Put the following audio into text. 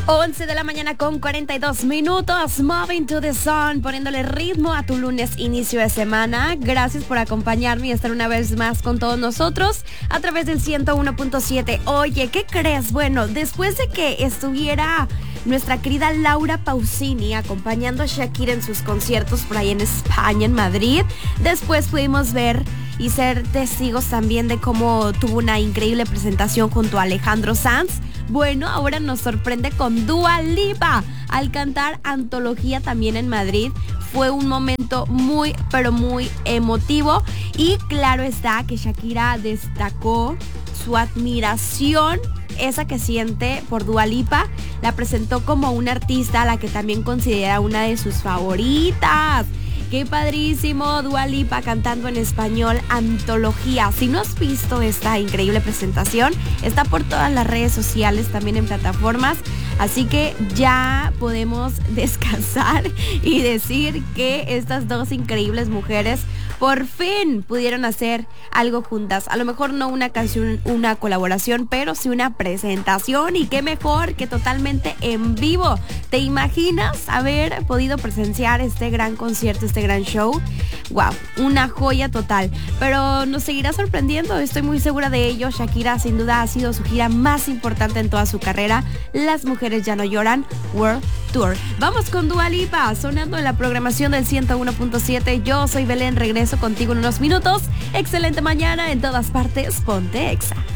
11 de la mañana con 42 minutos, Moving to the Sun, poniéndole ritmo a tu lunes inicio de semana. Gracias por acompañarme y estar una vez más con todos nosotros a través del 101.7. Oye, ¿qué crees? Bueno, después de que estuviera nuestra querida Laura Pausini acompañando a Shakira en sus conciertos por ahí en España, en Madrid, después pudimos ver y ser testigos también de cómo tuvo una increíble presentación junto a Alejandro Sanz. Bueno, ahora nos sorprende con Dua Lipa al cantar Antología también en Madrid. Fue un momento muy, pero muy emotivo. Y claro está que Shakira destacó su admiración, esa que siente por Dua Lipa. La presentó como una artista a la que también considera una de sus favoritas. ¡Qué padrísimo! Dua Lipa cantando en español Antología. Si no has visto esta increíble presentación, está por todas las redes sociales, también en plataformas. Así que ya podemos descansar y decir que estas dos increíbles mujeres por fin pudieron hacer algo juntas. A lo mejor no una canción, una colaboración, pero sí una presentación. Y qué mejor que totalmente en vivo. ¿Te imaginas haber podido presenciar este gran concierto, este gran show? Wow, una joya total. Pero nos seguirá sorprendiendo, estoy muy segura de ello. Shakira sin duda ha sido su gira más importante en toda su carrera. Las mujeres ya no lloran, World Tour. Vamos con Dua Lipa, sonando en la programación del 101.7. Yo soy Belén, regreso contigo en unos minutos. Excelente mañana en todas partes, ponte Exa.